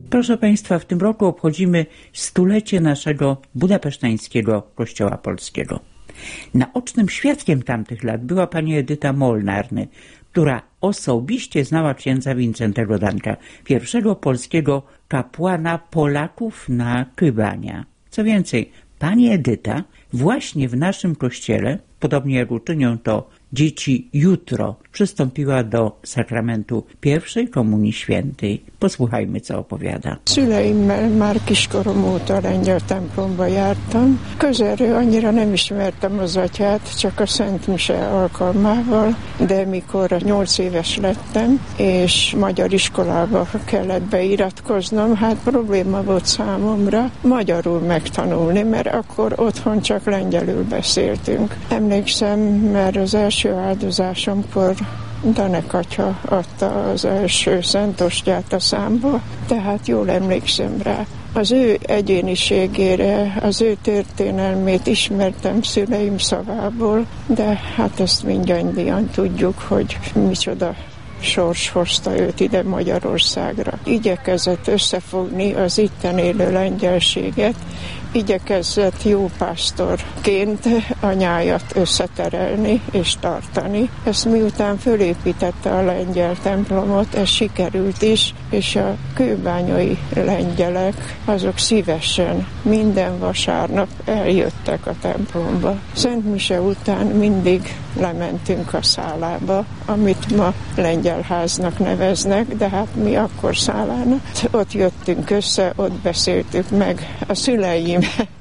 Proszę Państwa, w tym roku obchodzimy 100-lecie naszego budapesztańskiego Kościoła Polskiego. Naocznym świadkiem tamtych lat była pani Edyta Molnárny, która osobiście znała księdza Wincentego Danka, pierwszego polskiego kapłana Polaków na Kybania. Co więcej, pani Edyta właśnie w naszym kościele, podobnie jak uczynią to dzieci jutro, przystąpiła do sakramentu pierwszej komunii świętej. Posłuchajmy, co opowiada. Szüleimmel már kiskorom óta lengyel templomba jártam. Közelről annyira nem ismertem az atyát, csak a Szent Mise alkalmával, de mikor 8 éves lettem, és magyar iskolába kellett beiratkoznom, hát probléma volt számomra magyarul megtanulni, mert akkor otthon csak lengyelül beszéltünk. Emlékszem, mert az első áldozásomkor Danek atya adta az első szentostyát a számba, tehát jól emlékszem rá. Az ő egyéniségére, az ő történelmét ismertem szüleim szavából, de hát ezt mindannyian tudjuk, hogy micsoda sors hozta őt ide Magyarországra. Igyekezett összefogni az itten élő lengyelséget, igyekezett jó pásztorként anyájat összeterelni és tartani. Ezt miután fölépítette a lengyel templomot, ez sikerült is, és a kőbányai lengyelek azok szívesen minden vasárnap eljöttek a templomba. Szent Mise után mindig lementünk a szálába, amit ma lengyelháznak neveznek, de hát mi akkor szálának. Ott jöttünk össze, ott beszéltük meg a szüleim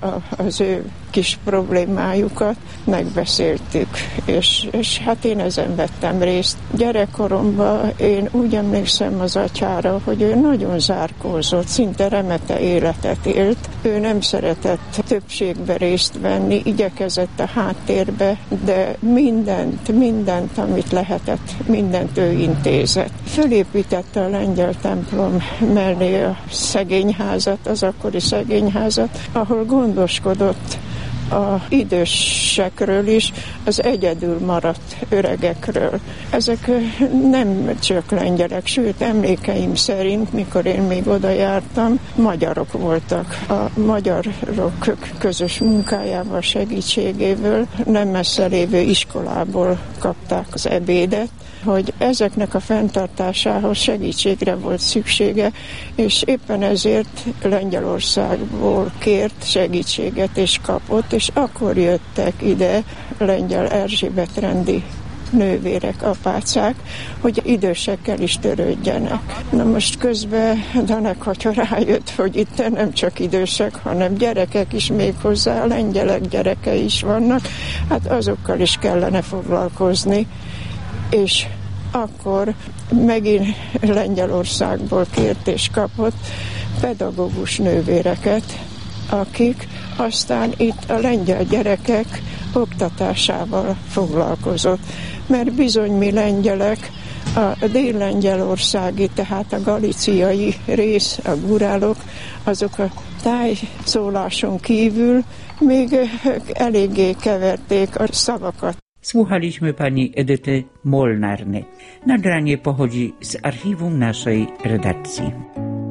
az ő kis problémájukat, megbeszéltük, és hát én ezen vettem részt. Gyerekkoromban én úgy emlékszem az atyára, hogy ő nagyon zárkózott, szinte remete életet élt. Ő nem szeretett többségbe részt venni, igyekezett a háttérbe, de mindent, amit lehetett, mindent ő intézett. Fölépítette a lengyel templom mellé a szegényházat, az akkori szegényházat, ahol gondoskodott az idősekről is, az egyedül maradt öregekről. Ezek nem csak lengyelek, sőt emlékeim szerint, mikor én még oda jártam, magyarok voltak. A magyarok közös munkájával, segítségével nem messze lévő iskolából kapták az ebédet, hogy ezeknek a fenntartásához segítségre volt szüksége, és éppen ezért Lengyelországból kért segítséget és kapott, és akkor jöttek ide lengyel Erzsébet rendi nővérek, apácák, hogy idősekkel is törődjenek. Na most közben Danek atya rájött, hogy itt nem csak idősek, hanem gyerekek is még hozzá, lengyelek gyerekei is vannak, hát azokkal is kellene foglalkozni, és akkor megint Lengyelországból kért és kapott pedagógus nővéreket, akik aztán itt a lengyel gyerekek oktatásával foglalkozott. Mert bizony mi lengyelek, a dél-lengyelországi, tehát a galíciai rész, a gurálok, azok a tájszóláson kívül még eléggé keverték a szavakat. Słuchaliśmy pani Edyty Molnárny. Nagranie pochodzi z archiwum naszej redakcji.